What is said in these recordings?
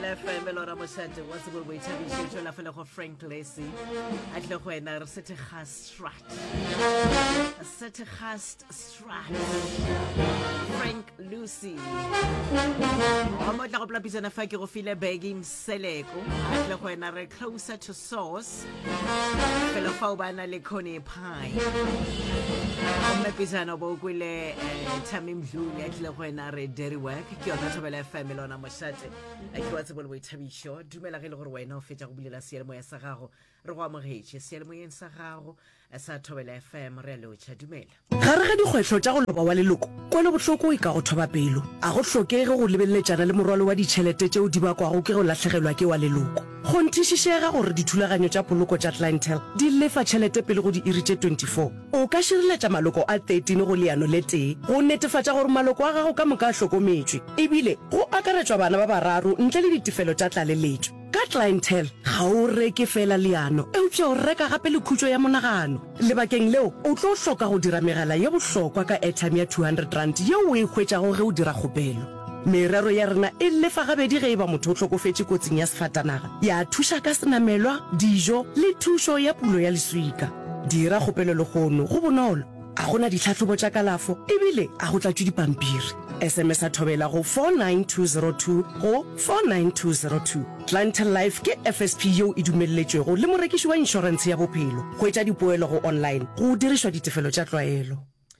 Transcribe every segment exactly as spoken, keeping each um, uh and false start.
F M lora moshate wa se bo ithabishe la fela go Frank Lacy a tle go ena re sete Gastrat sete Gast Strat Frank Lucy o mo tla go pla pitsana fa ke go file bagi mseleko a tle go ena re closer to source fela fa o bana le Connie Pie o me pitsana bo kwile Tammy Mdluli a tle go ena re Dirty Work ke yona thobela F M lona moshate a ke wa se bo le ithabisho dumela ge le gore wena o fetsa go bulela seelo ya sa gago re go amogetse seelo moyeng sa gago sa thobela F M re lo tša dumela gare ga dikgwetlho tša go loba wa leloko kwa le botlhoko e ka go thoba pelo a go hlokege go lebeletsana le morwalo wa ditšhelete tšeo di bakwago ke go latlhegelwa ke wa leloko go nthišišega gore dithulaganyo tša poloko tša clientele di lefa tšhelete pele go di iri tše twenty-four o ka šireletša maloko a thirteen go leano le tee go netefatša gore maloko a gago ka moka a hlokometšwe ebile go akaretšwa bana ba bararo ntle le ditefelo tša tlaleletšo ka clientele ga o reke fela leano eupša o reka gape le khutšo ya monagano lebakeng leo o tlo hloka go dira megala ye bohlokwa ka airtime ya two hundred rand yeo o e hwetšago ge o dira kgopelo merero ya rena e lefa gabedi ge e ba motho o hlokofetše kotsing ya sefatanaga ya thuša ka senamelwa dijo le thušo ya pulo ya leswika dira kgopelo le kgono go bonolo a gona ditlhatlhobo tša kalafo ebile a go tlatšwe dipampiri S M S a thobela go four nine two zero two go four nine two zero two Clientele Life ke F S P yeo e dumelletšwego le morekiši wa inšorense ya bophelo go etša dipoelo go online go dirišwa ditefelo tša tlwaelo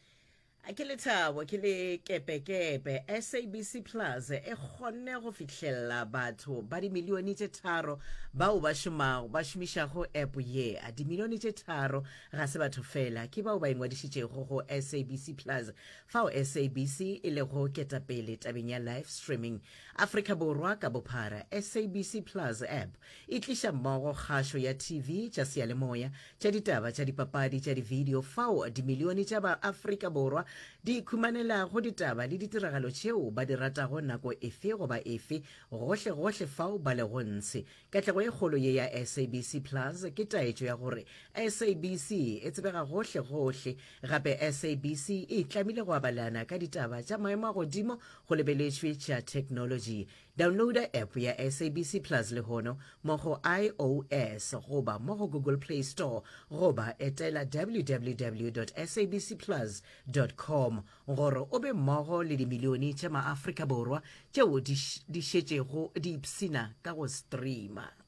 a ke le thabo ke le kepe-kepe S A B C Plus e kgonne go fitlhella batho ba di milioni tše tharo bao ba šomago ba šomišago app ye a di milioni tše tharo ga se batho fela ke bao ba ingwadišitšego go S A B C Plus fao S A B C e le go ketapele tabeng ya live streaming Afrika Borwa ka bophara S A B C Plus app e tliša mmogo kgašo ya T V tša seyalemoya tša ditaba tša dipapadi tša di-video fao di milioni tša ba Afrika Borwa di khumanela go ditaba le ditiragalo tšeo ba di ratago nako efe goba efe gohle gohle fao ba le go ntshe katlego e kgolo ye ya S A B C Plus ke taetšo ya gore S A B C e tsebega gohle gohle gape S A B C e tlamile go abalana ka ditaba tša maemo a godimo go lebeletšwe tša technology downloada app ya S A B C Plus le hono mo go iOS goba mo go Google Play Store goba etela w w w dot sabcplus dot com gore o be mmogo le dimilioni tša maAfrika Borwa tšeo di šetšego di ipsina ka go streama